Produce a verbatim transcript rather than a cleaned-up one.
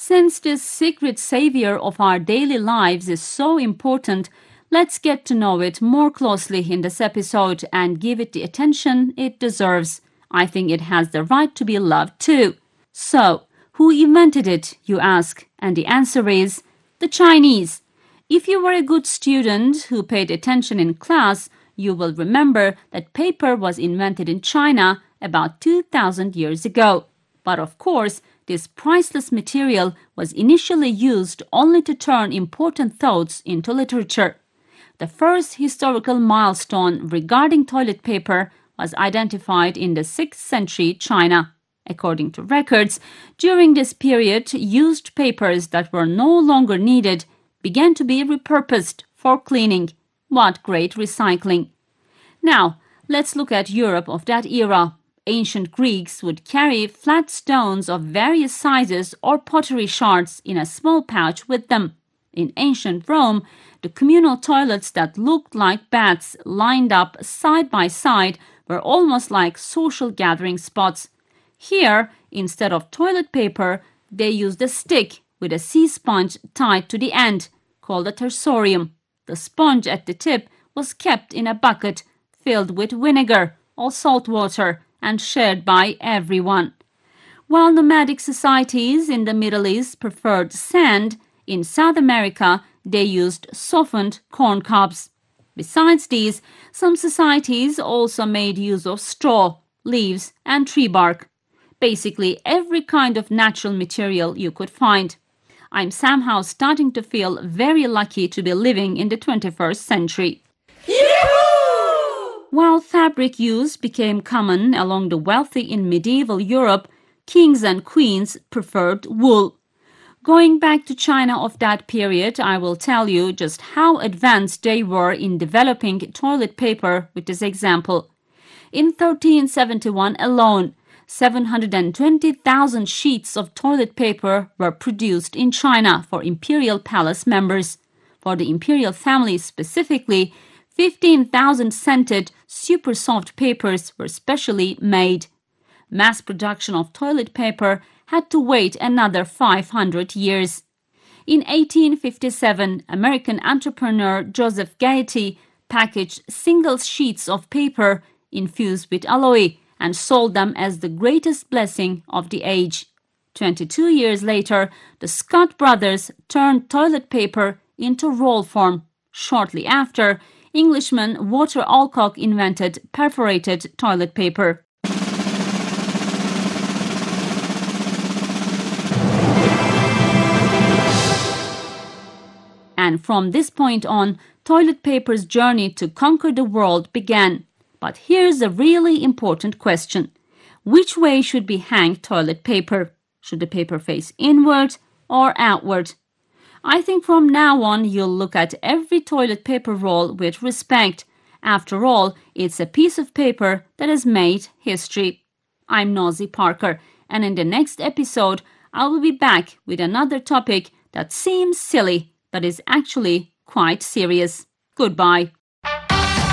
Since this secret savior of our daily lives is so important, let's get to know it more closely in this episode and give it the attention it deserves. I think it has the right to be loved too. So, who invented it, you ask? And the answer is the Chinese. If you were a good student who paid attention in class, you will remember that paper was invented in China about two thousand years ago. But of course, this priceless material was initially used only to turn important thoughts into literature. The first historical milestone regarding toilet paper was identified in the sixth century China. According to records, during this period, used papers that were no longer needed began to be repurposed for cleaning. What great recycling! Now, let's look at Europe of that era. Ancient Greeks would carry flat stones of various sizes or pottery shards in a small pouch with them. In ancient Rome, the communal toilets that looked like baths lined up side by side were almost like social gathering spots. Here, instead of toilet paper, they used a stick with a sea sponge tied to the end, called a tersorium. The sponge at the tip was kept in a bucket filled with vinegar or salt water and shared by everyone. While nomadic societies in the Middle East preferred sand, in South America they used softened corn cobs. Besides these, some societies also made use of straw, leaves, and tree bark. Basically every kind of natural material you could find. I'm somehow starting to feel very lucky to be living in the twenty-first century. While fabric use became common along the wealthy in medieval Europe, kings and queens preferred wool. Going back to China of that period, I will tell you just how advanced they were in developing toilet paper with this example. In thirteen seventy-one alone, seven hundred twenty thousand sheets of toilet paper were produced in China for imperial palace members. For the imperial family specifically, fifteen thousand scented, super soft papers were specially made. Mass production of toilet paper had to wait another five hundred years. In eighteen fifty-seven, American entrepreneur Joseph Gaiety packaged single sheets of paper infused with aloe and sold them as the greatest blessing of the age. twenty-two years later, the Scott brothers turned toilet paper into roll form. Shortly after, Englishman Walter Alcock invented perforated toilet paper. And from this point on, toilet paper's journey to conquer the world began. But here's a really important question. Which way should we hang toilet paper? Should the paper face inward or outward? I think from now on you'll look at every toilet paper roll with respect. After all, it's a piece of paper that has made history. I'm Nosy Parker, and in the next episode, I will be back with another topic that seems silly, but is actually quite serious. Goodbye.